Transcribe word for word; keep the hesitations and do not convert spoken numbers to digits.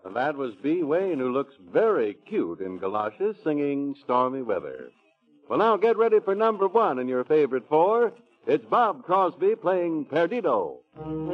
And that was B. Wayne, who looks very cute in galoshes, singing Stormy Weather. Well, now get ready for number one in your favorite four. It's Bob Crosby playing Perdido.